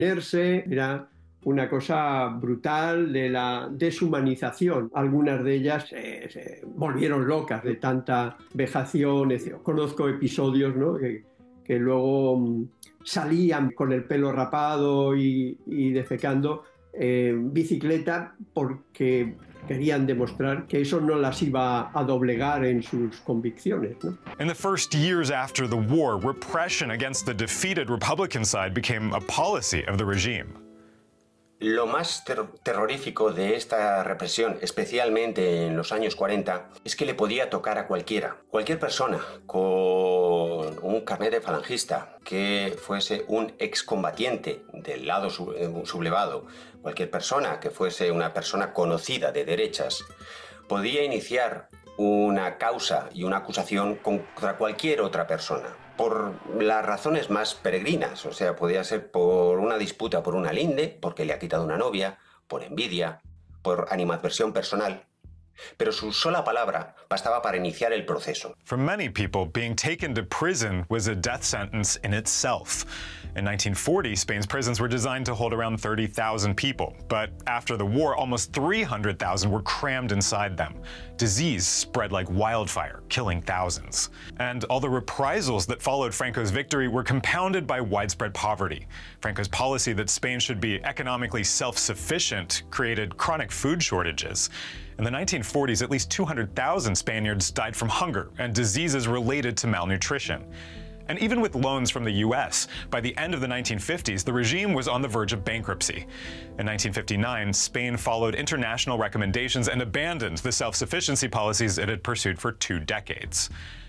Era una cosa brutal de la deshumanización. Algunas de ellas se volvieron locas de tanta vejación. Conozco episodios, ¿no?, que luego salían con el pelo rapado y defecando en bicicleta porque querían demostrar que eso no las iba a doblegar en sus convicciones, ¿no? In the first years after the war, repression against the defeated Republican side became a policy of the regime. Lo más terrorífico de esta represión, especialmente en los años 40, es que le podía tocar a cualquiera. Cualquier persona con un carnet de falangista, que fuese un excombatiente del lado sublevado, cualquier persona que fuese una persona conocida de derechas, podía iniciar una causa y una acusación contra cualquier otra persona, por las razones más peregrinas. O sea, podía ser por una disputa por una linde, porque le ha quitado una novia, por envidia, por animadversión personal. Pero su sola palabra bastaba para iniciar el proceso. For many people, being taken to prison was a death sentence in itself. In 1940, Spain's prisons were designed to hold around 30,000 people, but after the war, almost 300,000 were crammed inside them. Disease spread like wildfire, killing thousands. And all the reprisals that followed Franco's victory were compounded by widespread poverty. Franco's policy that Spain should be economically self-sufficient created chronic food shortages. In the 1940s, at least 200,000 Spaniards died from hunger and diseases related to malnutrition. And even with loans from the US, by the end of the 1950s, the regime was on the verge of bankruptcy. In 1959, Spain followed international recommendations and abandoned the self-sufficiency policies it had pursued for 2 decades.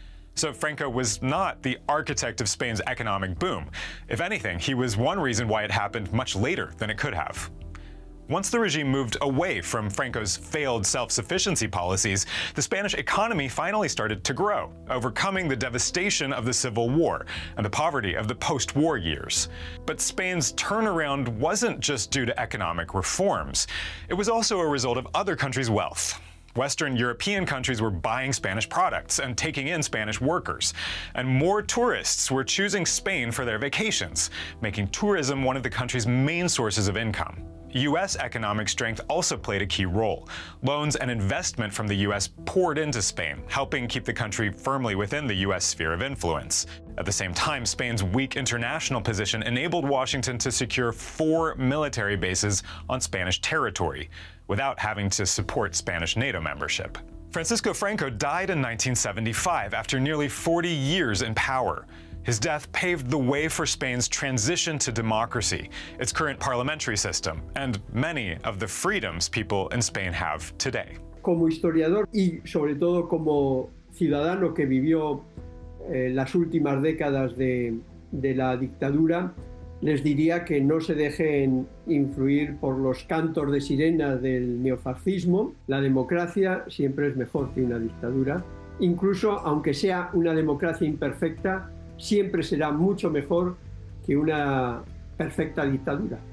So Franco was not the architect of Spain's economic boom. If anything, he was one reason why it happened much later than it could have. Once the regime moved away from Franco's failed self-sufficiency policies, the Spanish economy finally started to grow, overcoming the devastation of the Civil War and the poverty of the post-war years. But Spain's turnaround wasn't just due to economic reforms. It was also a result of other countries' wealth. Western European countries were buying Spanish products and taking in Spanish workers. And more tourists were choosing Spain for their vacations, making tourism one of the country's main sources of income. U.S. economic strength also played a key role. Loans and investment from the U.S. poured into Spain, helping keep the country firmly within the U.S. sphere of influence. At the same time, Spain's weak international position enabled Washington to secure 4 military bases on Spanish territory, without having to support Spanish NATO membership. Francisco Franco died in 1975 after nearly 40 years in power. His death paved the way for Spain's transition to democracy, its current parliamentary system, and many of the freedoms people in Spain have today. Como historiador y sobre todo como ciudadano que vivió las últimas décadas de la dictadura, les diría que no se dejen influir por los cantos de sirena del neofascismo. La democracia siempre es mejor que una dictadura. Incluso aunque sea una democracia imperfecta, siempre será mucho mejor que una perfecta dictadura.